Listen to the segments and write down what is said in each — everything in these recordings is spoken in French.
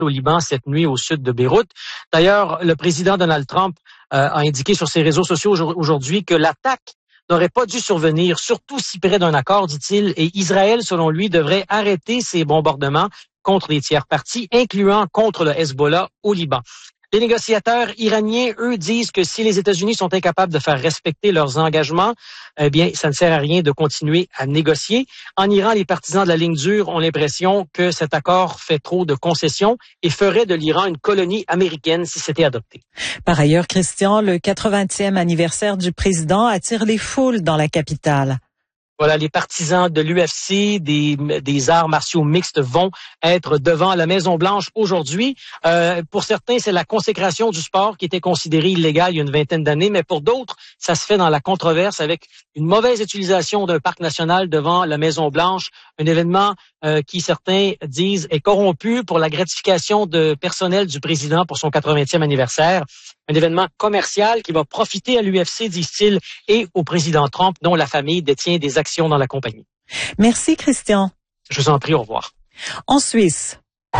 au Liban cette nuit au sud de Beyrouth. D'ailleurs, le président Donald Trump a indiqué sur ses réseaux sociaux aujourd'hui que l'attaque n'aurait pas dû survenir, surtout si près d'un accord, dit-il, et Israël, selon lui, devrait arrêter ses bombardements contre les tiers parties, incluant contre le Hezbollah au Liban. Les négociateurs iraniens, eux, disent que si les États-Unis sont incapables de faire respecter leurs engagements, eh bien, ça ne sert à rien de continuer à négocier. En Iran, les partisans de la ligne dure ont l'impression que cet accord fait trop de concessions et ferait de l'Iran une colonie américaine si c'était adopté. Par ailleurs, Christian, le 80e anniversaire du président attire les foules dans la capitale. Voilà, les partisans de l'UFC, des arts martiaux mixtes vont être devant la Maison-Blanche aujourd'hui. Pour certains, c'est la consécration du sport qui était considéré illégal il y a une vingtaine d'années, mais pour d'autres, ça se fait dans la controverse avec une mauvaise utilisation d'un parc national devant la Maison-Blanche, un événement qui, certains disent, est corrompu pour la gratification de personnel du président pour son 80e anniversaire. Un événement commercial qui va profiter à l'UFC, disent-ils, et au président Trump, dont la famille détient des actions dans la compagnie. Merci, Christian. Je vous en prie, au revoir. En Suisse.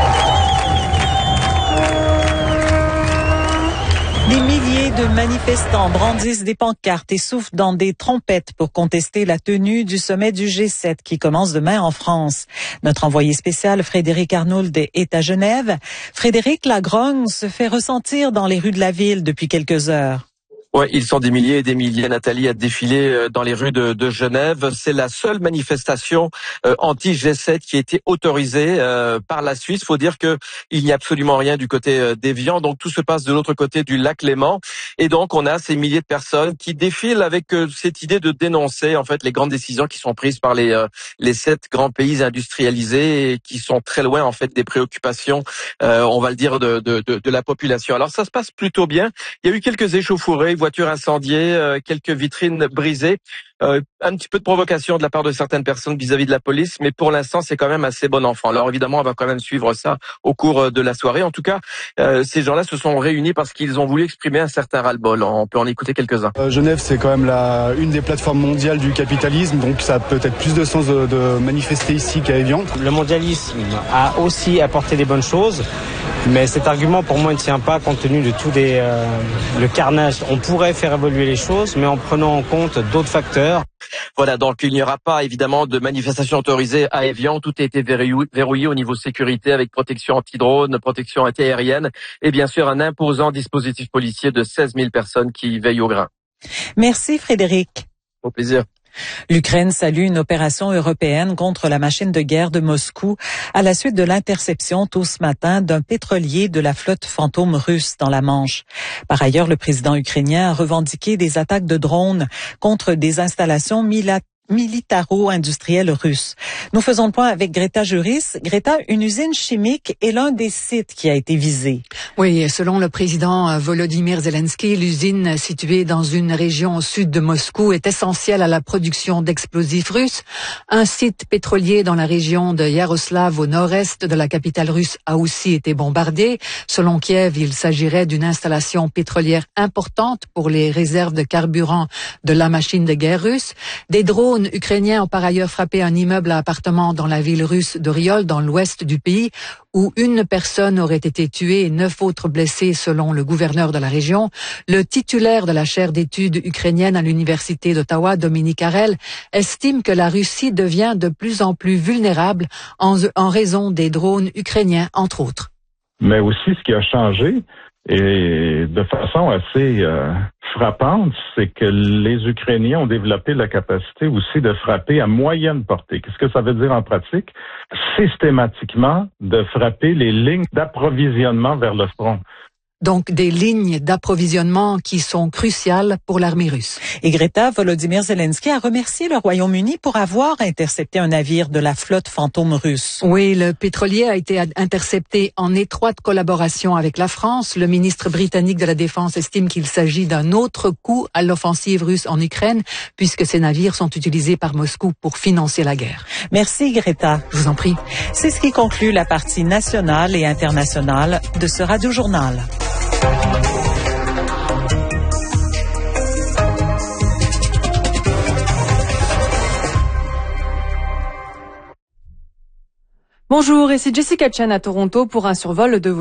Des milliers de manifestants brandissent des pancartes et soufflent dans des trompettes pour contester la tenue du sommet du G7 qui commence demain en France. Notre envoyé spécial Frédéric Arnould est à Genève. Frédéric, la grogne se fait ressentir dans les rues de la ville depuis quelques heures. Ouais, ils sont des milliers et des milliers, Nathalie, à défiler dans les rues de Genève. C'est la seule manifestation anti-G7 qui a été autorisée par la Suisse. Faut dire que il n'y a absolument rien du côté d'Évian, donc tout se passe de l'autre côté du lac Léman. Et donc on a ces milliers de personnes qui défilent avec cette idée de dénoncer en fait les grandes décisions qui sont prises par les 7 grands pays industrialisés et qui sont très loin en fait des préoccupations, on va le dire, de la population. Alors ça se passe plutôt bien. Il y a eu quelques échauffourées, voitures incendiées, quelques vitrines brisées, un petit peu de provocation de la part de certaines personnes vis-à-vis de la police, mais pour l'instant c'est quand même assez bon enfant. Alors évidemment on va quand même suivre ça au cours de la soirée. En tout cas, ces gens-là se sont réunis parce qu'ils ont voulu exprimer un certain ras-le-bol. On peut en écouter quelques-uns. Genève, c'est quand même une des plateformes mondiales du capitalisme, donc ça a peut-être plus de sens de manifester ici qu'à Évian. Le mondialisme a aussi apporté des bonnes choses, mais cet argument pour moi ne tient pas compte tenu de tout le carnage. On pourrait faire évoluer les choses, mais en prenant en compte d'autres facteurs. Voilà, donc il n'y aura pas évidemment de manifestation autorisée à Évian. Tout a été verrouillé au niveau sécurité avec protection anti-drone, protection anti-aérienne et bien sûr un imposant dispositif policier de 16 000 personnes qui veillent au grain. Merci Frédéric. Au plaisir. L'Ukraine salue une opération européenne contre la machine de guerre de Moscou à la suite de l'interception tôt ce matin d'un pétrolier de la flotte fantôme russe dans la Manche. Par ailleurs, le président ukrainien a revendiqué des attaques de drones contre des installations militaro-industrielle russe. Nous faisons le point avec Greta Juris. Greta, une usine chimique est l'un des sites qui a été visé. Oui, selon le président Volodymyr Zelensky, l'usine située dans une région au sud de Moscou est essentielle à la production d'explosifs russes. Un site pétrolier dans la région de Yaroslav au nord-est de la capitale russe a aussi été bombardé. Selon Kiev, il s'agirait d'une installation pétrolière importante pour les réserves de carburant de la machine de guerre russe. Des drones ukrainiens ont par ailleurs frappé un immeuble à appartements dans la ville russe d'Oriol, dans l'ouest du pays, où une personne aurait été tuée et 9 autres blessés selon le gouverneur de la région. Le titulaire de la chaire d'études ukrainiennes à l'université d'Ottawa, Dominique Harel, estime que la Russie devient de plus en plus vulnérable en raison des drones ukrainiens, entre autres. Mais aussi, ce qui a changé, et de façon assez frappante, c'est que les Ukrainiens ont développé la capacité aussi de frapper à moyenne portée. Qu'est-ce que ça veut dire en pratique? Systématiquement, de frapper les lignes d'approvisionnement vers le front. Donc, des lignes d'approvisionnement qui sont cruciales pour l'armée russe. Et Greta, Volodymyr Zelensky a remercié le Royaume-Uni pour avoir intercepté un navire de la flotte fantôme russe. Oui, le pétrolier a été intercepté en étroite collaboration avec la France. Le ministre britannique de la Défense estime qu'il s'agit d'un autre coup à l'offensive russe en Ukraine, puisque ces navires sont utilisés par Moscou pour financer la guerre. Merci Greta. Je vous en prie. C'est ce qui conclut la partie nationale et internationale de ce Radio-Journal. Bonjour, ici Jessica Chen à Toronto pour un survol de